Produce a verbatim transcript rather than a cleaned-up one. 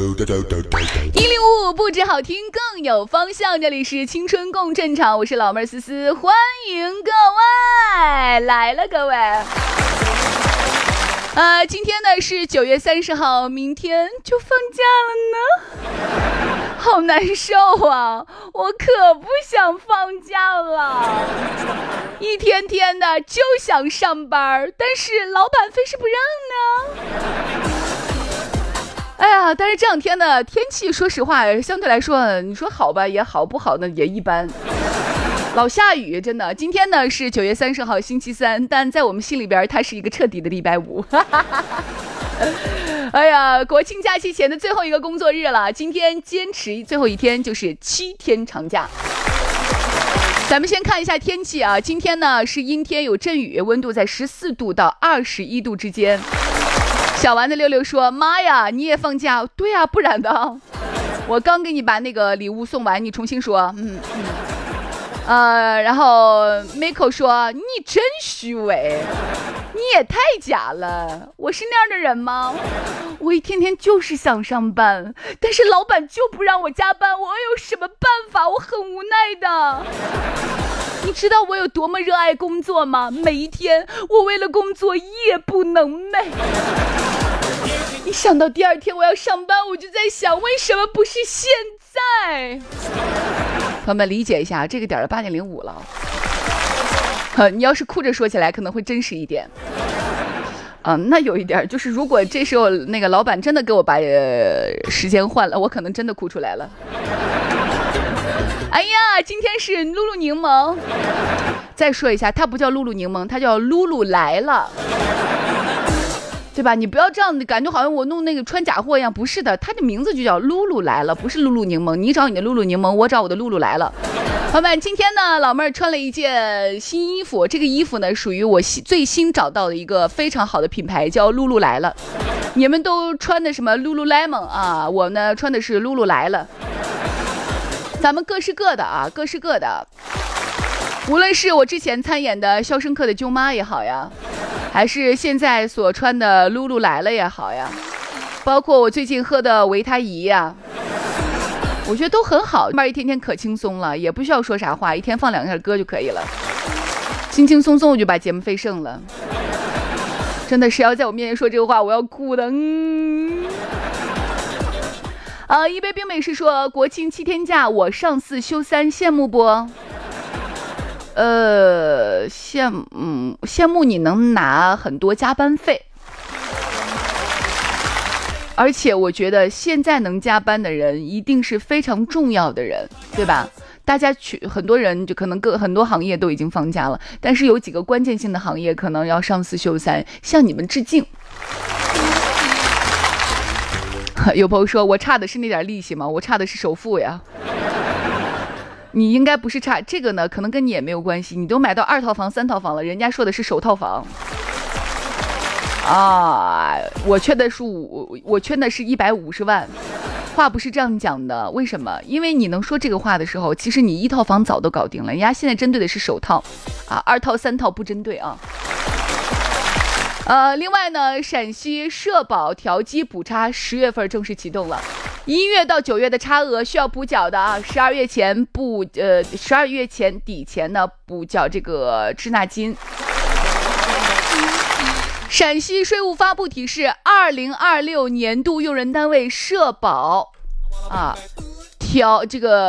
一零五五不止好听更有方向，这里是青春共振场，我是老妹儿思思，欢迎各位来了，各位。呃，今天呢是九月三十号，明天就放假了呢，好难受啊！我可不想放假了，一天天的就想上班，但是老板非是不让呢。哎呀，但是这两天的天气，说实话，相对来说，你说好吧也好，不好呢也一般。老下雨，真的。今天呢是九月三十号，星期三，但在我们心里边，它是一个彻底的礼拜五。哎呀，国庆假期前的最后一个工作日了，今天坚持最后一天，就是七天长假。咱们先看一下天气啊，今天呢是阴天有阵雨，温度在十四度到二十一度之间。小丸子六六说：“妈呀，你也放假？对呀、啊，不然的。我刚给你把那个礼物送完，你重新说。嗯嗯。呃，然后 Miko 说：你真虚伪，你也太假了。我是那样的人吗？我一天天就是想上班，但是老板就不让我加班，我有什么办法？我很无奈的。你知道我有多么热爱工作吗？每一天我为了工作夜不能寐。一想到第二天我要上班，我就在想，为什么不是现在？朋友们理解一下，这个点儿八点零五了。呃，你要是哭着说起来，可能会真实一点。啊、呃，那有一点就是，如果这时候那个老板真的给我把、呃、时间换了，我可能真的哭出来了。哎呀，今天是露露柠檬。再说一下，它不叫露露柠檬，它叫露露来了。对吧？你不要这样感觉好像我弄那个穿假货一样，不是的，它的名字就叫露露来了，不是露露柠檬。你找你的露露柠檬，我找我的露露来了。朋友们，今天呢，老妹儿穿了一件新衣服，这个衣服呢属于我最新找到的一个非常好的品牌，叫露露来了。你们都穿的什么露露 lemon 啊？我呢穿的是露露来了。咱们各是各的啊，各是各的。无论是我之前参演的《肖申克的舅妈》也好呀，还是现在所穿的露露来了也好呀，包括我最近喝的维他怡呀，我觉得都很好。一天天可轻松了，也不需要说啥话，一天放两下歌就可以了，轻轻松松我就把节目费剩了。真的是要在我面前说这个话，我要哭的。嗯。呃，一杯冰美式说国庆七天假，我上四休三，羡慕不？呃，羡慕，嗯，羡慕你能拿很多加班费，而且我觉得现在能加班的人一定是非常重要的人，对吧？大家去很多人就可能各很多行业都已经放假了，但是有几个关键性的行业可能要上四休三，向你们致敬。有朋友说我差的是那点利息吗？我差的是首付呀。你应该不是差这个呢，可能跟你也没有关系，你都买到二套房三套房了，人家说的是首套房啊，我缺的是五，我缺的是一百五十万，话不是这样讲的。为什么？因为你能说这个话的时候，其实你一套房早都搞定了，人家现在针对的是首套啊，二套三套不针对啊。呃，另外呢，陕西社保调机补差十月份正式启动了。一月到九月的差额需要补缴的啊，十二月前补呃，十二月前底前呢补缴这个滞纳金。陕西税务发布提示，二零二六年度用人单位社保啊调这个。